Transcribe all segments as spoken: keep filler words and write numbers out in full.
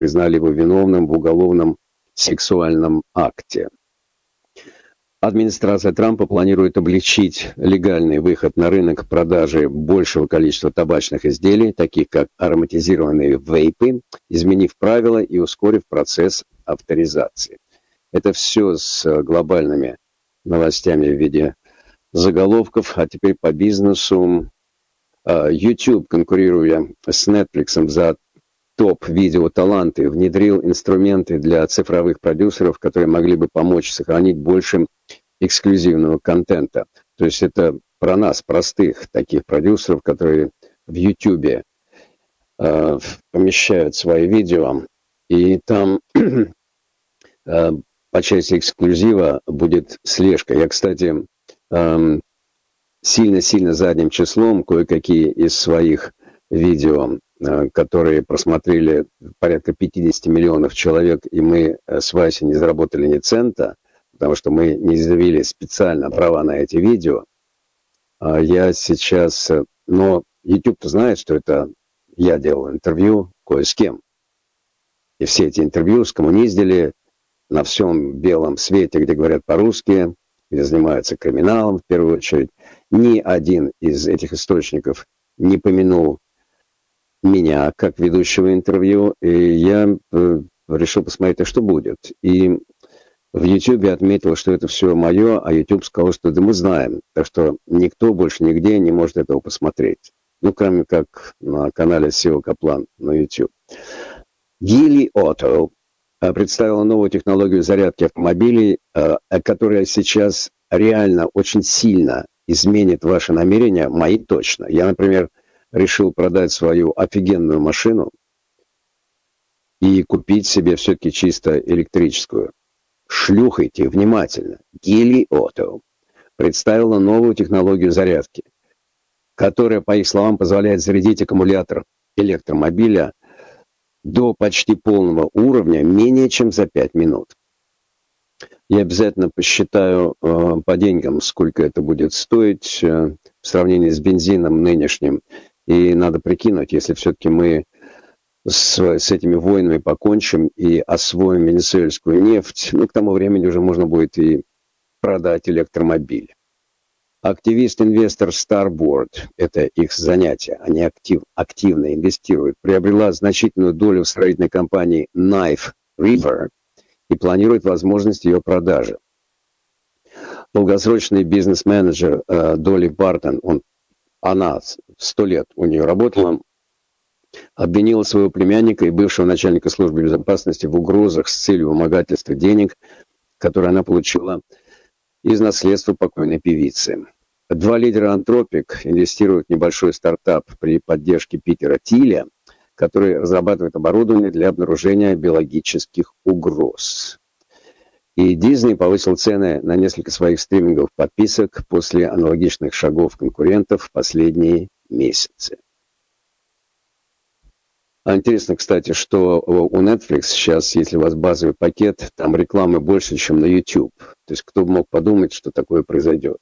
признали его виновным в уголовном сексуальном акте. Администрация Трампа планирует облегчить легальный выход на рынок продажи большего количества табачных изделий, таких как ароматизированные вейпы, изменив правила и ускорив процесс авторизации. Это все с глобальными новостями в виде заголовков, а теперь по бизнесу. YouTube, конкурируя с Netflix за топ-видеоталанты, внедрил инструменты для цифровых продюсеров, которые могли бы помочь сохранить больше эксклюзивного контента. То есть это про нас, простых таких продюсеров, которые в YouTube э, помещают свои видео, и там э, по части эксклюзива будет слежка. Я, кстати, э, сильно-сильно задним числом кое-какие из своих видео, которые просмотрели порядка пятьдесят миллионов человек, и мы с Васей не заработали ни цента, потому что мы не заявили специально права на эти видео. Я сейчас... Но YouTube-то знает, что это я делал интервью кое с кем. И все эти интервью скоммуниздили на всем белом свете, где говорят по-русски, где занимаются криминалом в первую очередь. Ни один из этих источников не помянул меня как ведущего интервью, и я э, решил посмотреть, а что будет. И в YouTube отметил, что это все мое, а YouTube сказал, что да мы знаем, так что никто больше нигде не может этого посмотреть. Ну, кроме как на канале сео Каплан на YouTube. Geely Auto представила новую технологию зарядки автомобилей, которая сейчас реально очень сильно изменит ваши намерения, мои точно. Я, например, решил продать свою офигенную машину и купить себе все-таки чисто электрическую. Шлюхайте внимательно. Geely Auto представила новую технологию зарядки, которая, по их словам, позволяет зарядить аккумулятор электромобиля до почти полного уровня менее чем за пять минут. Я обязательно посчитаю э, по деньгам, сколько это будет стоить э, в сравнении с бензином нынешним. И надо прикинуть, если все-таки мы с, с этими войнами покончим и освоим венесуэльскую нефть, ну, к тому времени уже можно будет и продать электромобиль. Активист-инвестор Starboard, это их занятие, они актив, активно инвестируют, приобрела значительную долю в строительной компании Knife River и планирует возможность ее продажи. Долгосрочный бизнес-менеджер э, Долли Бартон, он, она сто лет у нее работала, обвинила своего племянника и бывшего начальника службы безопасности в угрозах с целью вымогательства денег, которые она получила из наследства покойной певицы. Два лидера Anthropic инвестируют в небольшой стартап при поддержке Питера Тиля, который разрабатывает оборудование для обнаружения биологических угроз. И Disney повысил цены на несколько своих стриминговых подписок после аналогичных шагов конкурентов в последние месяцы. А интересно, кстати, что у Netflix сейчас, если у вас базовый пакет, там рекламы больше, чем на YouTube. То есть кто бы мог подумать, что такое произойдет.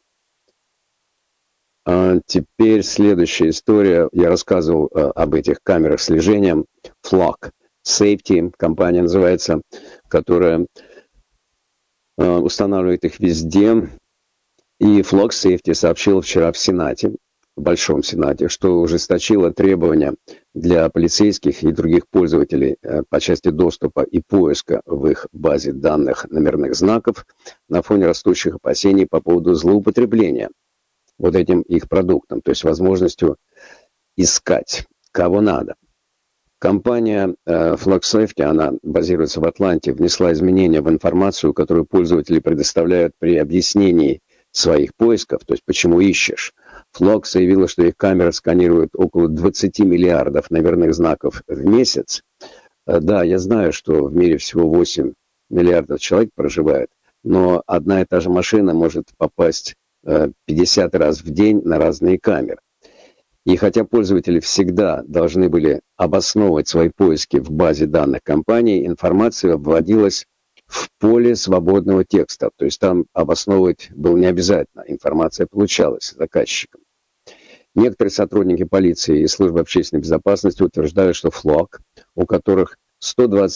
А теперь следующая история. Я рассказывал а, об этих камерах слежения. Flock Safety, компания называется, которая а, устанавливает их везде. И Flock Safety сообщил вчера в Сенате, в Большом Сенате, что ужесточило требования для полицейских и других пользователей по части доступа и поиска в их базе данных номерных знаков на фоне растущих опасений по поводу злоупотребления вот этим их продуктом, то есть возможностью искать, кого надо. Компания Flock Safety, она базируется в Атланте, внесла изменения в информацию, которую пользователи предоставляют при объяснении своих поисков, то есть почему ищешь. Flock заявила, что их камеры сканируют около двадцать миллиардов номерных знаков в месяц. Да, я знаю, что в мире всего восемь миллиардов человек проживает, но одна и та же машина может попасть пятьдесят раз в день на разные камеры. И хотя пользователи всегда должны были обосновывать свои поиски в базе данных компании, информация вводилась в поле свободного текста, то есть там обосновывать было не обязательно, информация получалась заказчикам. Некоторые сотрудники полиции и службы общественной безопасности утверждают, что Flock, у которых сто двадцать